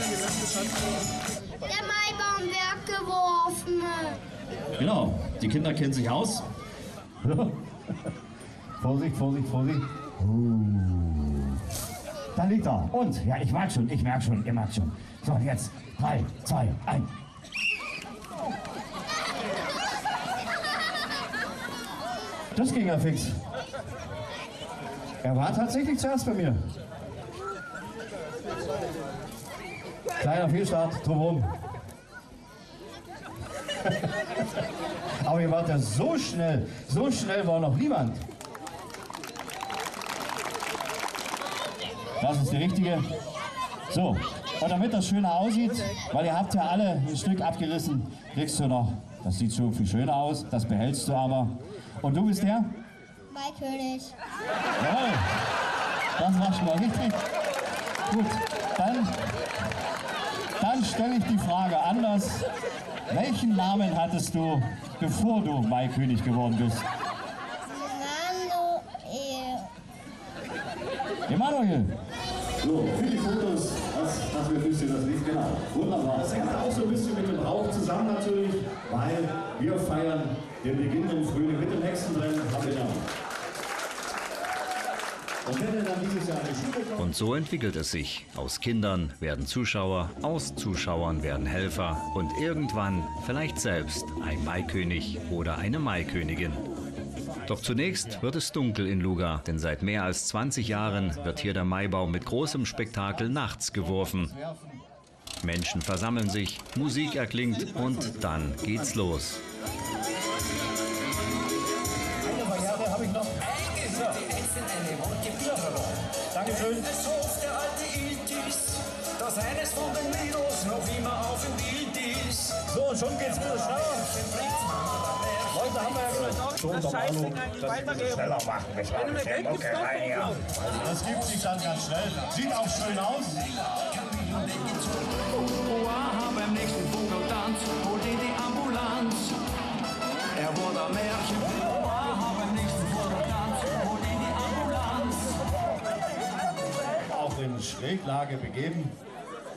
Der Maibaum wird geworfen. Genau, die Kinder kennen sich aus. Vorsicht, Vorsicht, Vorsicht. Da liegt er. Und, ja, ich merke schon, ihr merkt schon. So, jetzt 3, 2, 1. Das ging ja fix. Er war tatsächlich zuerst bei mir. Kleiner Fehlstart, drumherum. Aber ihr wart ja so schnell war noch niemand. Das ist die richtige. So, und damit das schöner aussieht, weil ihr habt ja alle ein Stück abgerissen, kriegst du noch, das sieht schon viel schöner aus, das behältst du aber. Und du bist der? Maikönig. Jawohl, das war schon mal richtig. Gut, dann stelle ich die Frage anders. Welchen Namen hattest du, bevor du Maikönig geworden bist? Emanuel. So, für die Fotos, das wisst ihr das nicht genau. Wunderbar. Das hängt auch so ein bisschen mit dem Brauch zusammen natürlich, weil wir feiern den Beginn im Frühling mit dem nächsten Rennen. Haben wir da. Und wenn ihr dann dieses Jahr eine Schule kommt, Und so entwickelt es sich. Aus Kindern werden Zuschauer, aus Zuschauern werden Helfer und irgendwann vielleicht selbst ein Maikönig oder eine Maikönigin. Doch zunächst wird es dunkel in Luga, denn seit mehr als 20 Jahren wird hier der Maibaum mit großem Spektakel nachts geworfen. Menschen versammeln sich, Musik erklingt und dann geht's los. Eine Barriere habe ich noch. Dankeschön. Dass eines von den Mädels noch immer auf dem Bild ist. So, und schon geht's wieder schneller. Heute haben wir ja gesagt, schon der Meinung, dass wir das schneller machen. Das gibt sich dann ganz schnell. Sieht auch schön aus. Oha, beim nächsten Vogeltanz holt ihn die Ambulanz. Er wurde ein Märchen. Oha, beim nächsten Vogeltanz holt ihn die Ambulanz. Auch in Schräglage begeben.